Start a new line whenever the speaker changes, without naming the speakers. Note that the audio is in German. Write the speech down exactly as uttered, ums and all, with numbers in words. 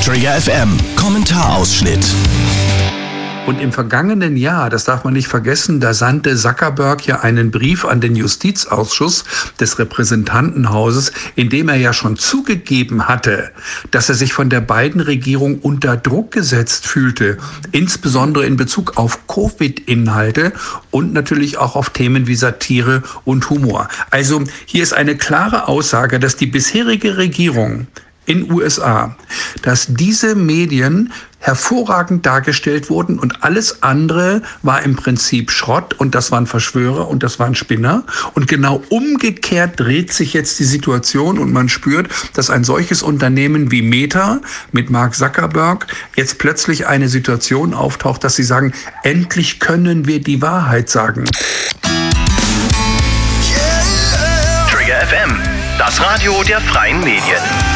Trigger F M, Kommentarausschnitt.
Und im vergangenen Jahr, das darf man nicht vergessen, da sandte Zuckerberg ja einen Brief an den Justizausschuss des Repräsentantenhauses, in dem er ja schon zugegeben hatte, dass er sich von der Biden-Regierung unter Druck gesetzt fühlte, insbesondere in Bezug auf Covid-Inhalte und natürlich auch auf Themen wie Satire und Humor. Also hier ist eine klare Aussage, dass die bisherige Regierung in U S A, dass diese Medien hervorragend dargestellt wurden und alles andere war im Prinzip Schrott und das waren Verschwörer und das waren Spinner. Und genau umgekehrt dreht sich jetzt die Situation und man spürt, dass ein solches Unternehmen wie Meta mit Mark Zuckerberg jetzt plötzlich eine Situation auftaucht, dass sie sagen, endlich können wir die Wahrheit sagen.
Trigger F M, das Radio der freien Medien.